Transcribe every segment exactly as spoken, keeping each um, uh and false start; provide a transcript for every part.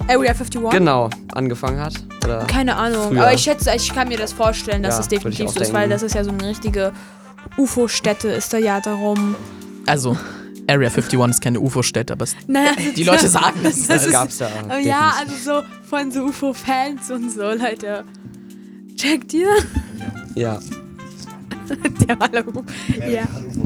Area einundfünfzig? Genau, angefangen hat. Oder Keine Ahnung, früher. aber ich schätze, ich kann mir das vorstellen, dass Ja, es definitiv würde ich auch so ist, weil denken. das ist ja so eine richtige U F O-Stätte, ist da ja darum. Also, Area einundfünfzig ist keine U F O-Stätte, aber es, Naja, die Leute sagen es. Das gab's ja. aber ja, definitiv. also so von so U F O-Fans und so, Leute. Checkt ihr? Ja. Der war alle Ja.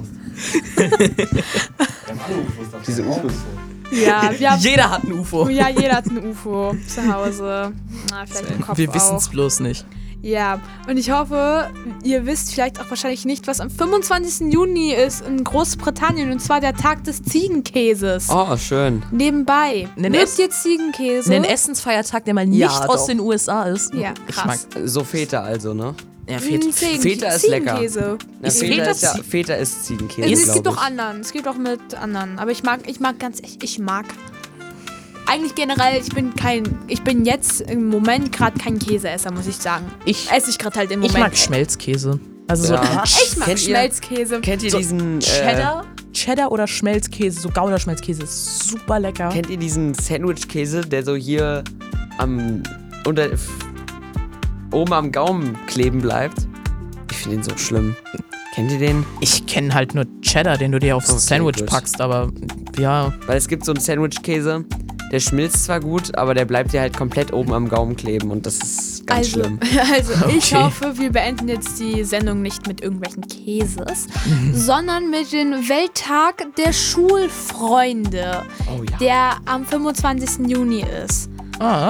Diese U F Os. Ja, wir haben, Jeder hat ein U F O. ja, jeder hat ein U F O zu Hause. Na, vielleicht im Kopf Wir wissen es auch. bloß nicht. Ja, und ich hoffe, ihr wisst vielleicht auch wahrscheinlich nicht, was am fünfundzwanzigsten Juni ist in Großbritannien, und zwar der Tag des Ziegenkäses. Oh, schön. Nebenbei. Nen Mögt Ess- ihr Ziegenkäse? Ein Essensfeiertag, der mal nicht Ja, aus doch. den U S A ist. Ja, Ich mag, krass. So Feta also, ne? ja, Mm, Feta. Ziegen- Feta ist lecker. Ziegenkäse. Na, Ist Feta, Feta ist ja, Zie- Feta ist Ziegenkäse, Es, es glaub gibt ich. auch anderen. Es gibt auch mit anderen. Aber ich mag, ich mag ganz echt, ich mag. Eigentlich generell, ich bin kein, ich bin jetzt im Moment gerade kein Käseesser, muss ich sagen. Ich, Esse ich gerade halt im ich Moment. mag Schmelzkäse. Also Ja. so Ich mag Kennt ihr- Schmelzkäse. Kennt ihr So, diesen... Äh, Cheddar, Cheddar oder Schmelzkäse, so Gouda-Schmelzkäse ist super lecker. kennt ihr diesen Sandwich-Käse, der so hier am... unter... f- oben am Gaumen kleben bleibt? Ich finde den so schlimm. Kennt ihr den? Ich kenne halt nur Cheddar, den du dir aufs Okay, Sandwich gut. packst, aber ja, Weil es gibt so einen Sandwich-Käse, der schmilzt zwar gut, aber der bleibt dir halt komplett oben am Gaumen kleben und das ist ganz Also, schlimm. also ich Okay. hoffe, wir beenden jetzt die Sendung nicht mit irgendwelchen Käses, sondern mit dem Welttag der Schulfreunde, Oh ja. der am fünfundzwanzigsten Juni ist. ah,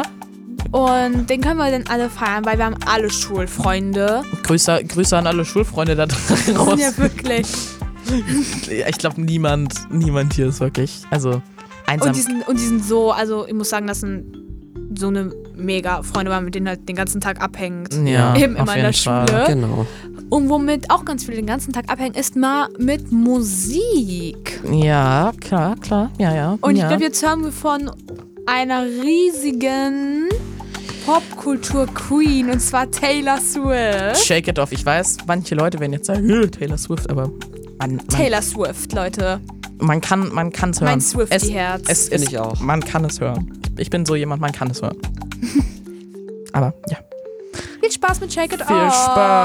Und den können wir dann alle feiern, weil wir haben alle Schulfreunde. Grüße, Grüße an alle Schulfreunde da draußen. Ja, wirklich. Ja, ich glaube, niemand, niemand hier ist wirklich, also einsam. Und die, sind, und die sind so, also ich muss sagen, das sind so eine mega Freunde, weil man mit denen halt den ganzen Tag abhängt. ja, Eben auf immer in der jeden Fall. Schule. Genau. Und womit auch ganz viele den ganzen Tag abhängen, ist mal mit Musik. Ja, klar, klar, ja, ja. Und ja. ich glaube, jetzt hören wir von einer riesigen Popkultur-Queen, und zwar Taylor Swift. Shake It Off. Ich weiß, manche Leute werden jetzt sagen, "Hö, Taylor Swift, aber man, man, Taylor Swift, Leute. man kann man kann es hören. Mein Swiftie-Herz. Es, es Find ist, ich auch. Man kann es hören. Ich, ich bin so jemand, man kann es hören. Aber ja. Viel Spaß mit Shake It Viel Off. Spaß.